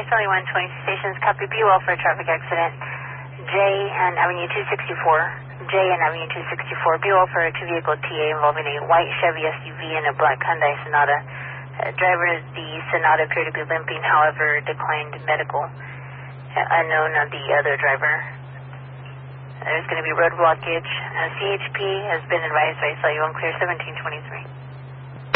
Charlie 120 stations, copy B well for a traffic accident. J and Avenue 264. J and Avenue 264. B well for a two-vehicle TA involving a white Chevy SUV and a black Hyundai Sonata. Driver of the Sonata appeared to be limping, however, declined medical. Unknown of the other driver. There's going to be road blockage. CHP has been advised by Cellular Clear 1723.